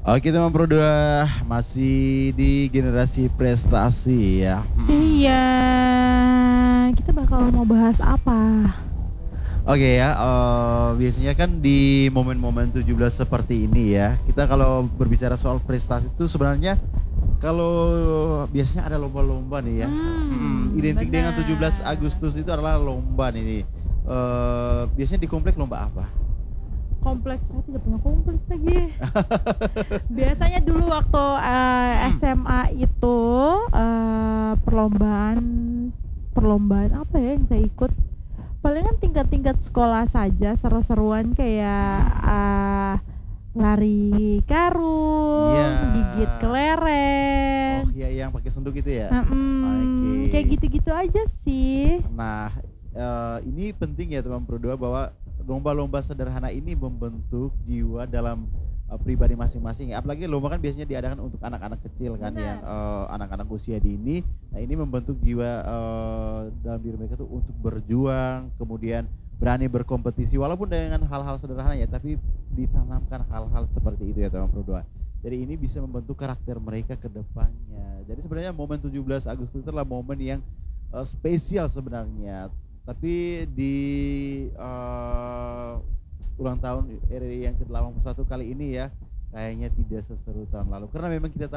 Oke teman Pro 2, masih di generasi prestasi ya. Iya, kita bakal mau bahas apa? Oke ya, biasanya kan di momen-momen 17 seperti ini ya, kita kalau berbicara soal prestasi itu sebenarnya kalau biasanya ada lomba-lomba nih ya. Identik dengan 17 Benar. Agustus itu adalah lomba nih. Biasanya di komplek lomba apa? Kompleks, saya tidak punya kompleks lagi. Biasanya dulu waktu SMA itu perlombaan perlombaan apa ya yang saya ikut? Palingan tingkat-tingkat sekolah saja, seru-seruan kayak lari Iya. karung, gigit Oh kelereng. iya yang pakai senduk itu ya? Kayak Oke. gitu-gitu aja sih. Nah, ini penting ya teman Pro 2 bahwa lomba-lomba sederhana ini membentuk jiwa dalam pribadi masing-masing. Apalagi lomba kan biasanya diadakan untuk anak-anak kecil kan yang Benar. anak-anak usia dini. Nah, ini membentuk jiwa dalam diri mereka tuh untuk berjuang, kemudian berani berkompetisi walaupun dengan hal-hal sederhana ya, tapi ditanamkan hal-hal seperti itu ya teman Pro 2. Jadi ini bisa membentuk karakter mereka ke depannya. Jadi sebenarnya momen 17 Agustus itu adalah momen yang spesial sebenarnya. Tapi di ulang tahun RRI yang ke-81 kali ini ya, kayaknya tidak seseru tahun lalu. Karena memang kita tahu